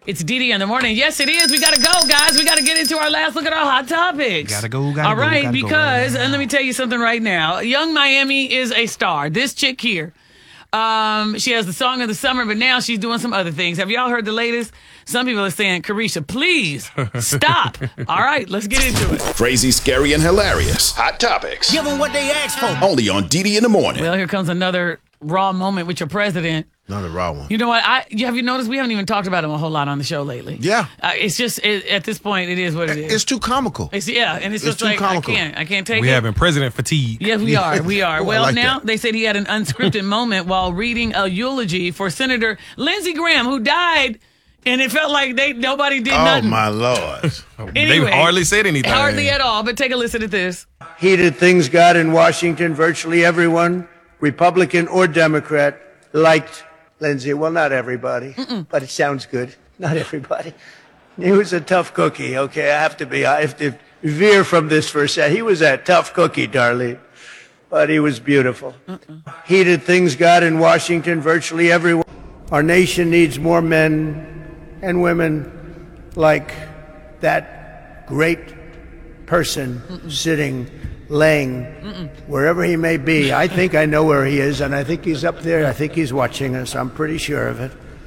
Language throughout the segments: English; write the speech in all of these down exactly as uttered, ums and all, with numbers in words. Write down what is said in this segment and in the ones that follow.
It's Didi in the morning. Yes, it is. We got to go, guys. We got to get into our last look at our hot topics. Gotta go, gotta All go. right, gotta because, go right and let me tell you something right now. Young Miami is a star. This chick here, um, she has the song of the summer, but now she's doing some other things. Have y'all heard the latest? Some people are saying, Carisha, please stop. All right, let's get into it. Crazy, scary, and hilarious. Hot topics. Give them what they asked for. Only on Didi in the morning. Well, here comes another raw moment with your president. Not a raw one. You know what? I have you noticed we haven't even talked about him a whole lot on the show lately. Yeah. Uh, it's just it, at this point it is what it is. It's too comical. It's, yeah, and it's, It's just too like comical. I can't, I can't take We it. having president fatigue. Yes, we are. We are. Oh, I well, like now that. they said he had an unscripted moment while reading a eulogy for Senator Lindsey Graham, who died, and it felt like they nobody did Oh, nothing. my Lord. Anyway, they hardly said anything. Hardly at all. But take a listen to this. Heated things got in Washington. Virtually everyone, Republican or Democrat, liked Lindsey. Well, not everybody, but it sounds good. Not everybody. He was a tough cookie, okay? I have to be, I have to veer from this for a second. He was a tough cookie, darling, but he was beautiful. Heated things got in Washington. Virtually everyone. Our nation needs more men and women like that great person sitting, laying, wherever he may be. I think I know where he is, and I think he's up there. I think he's watching us. I'm pretty sure of it.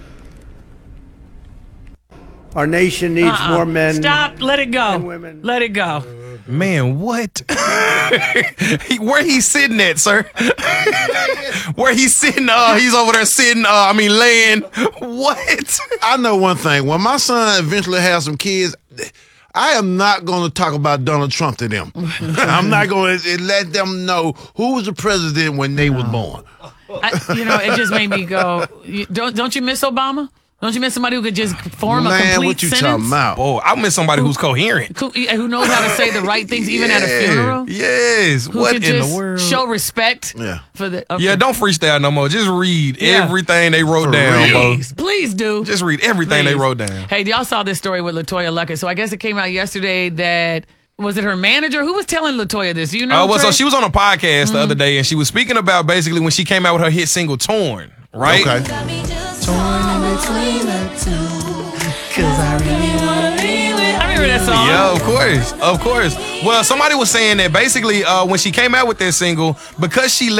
Our nation needs Uh-uh. more men. Stop. Let it go. and women. Let it go. Man, what? He- Where he sitting at, sir? Where he sitting? Uh, he's over there sitting. Uh, I mean, laying. What? I know one thing. When my son eventually has some kids, I am not going to talk about Donald Trump to them. I'm not going to let them know who was the president when they was born. I, you know, it just made me go. You, don't don't you miss Obama? Don't you miss somebody who could just form a Man, complete what you sentence? talking about? Oh, I miss somebody who's coherent. Who, who knows how to say the right things even at a Yeah. funeral? Yes. Who What could in just the world? show respect Yeah. for the okay. Yeah, don't freestyle no more. Just read Yeah. everything they wrote For down, real. bro. Please, please do. Just read everything they Please. wrote down. Hey, y'all saw this story with LaToya Luckett. So I guess it came out yesterday that, was it her manager? Who was telling LaToya this? You know, Uh, well, so Trey? she was on a podcast the other day, and she was speaking about basically when she came out with her hit single "Torn," right? Okay. I remember that song. Yeah, of course, of course. Well, somebody was saying that basically uh, when she came out with that single, because she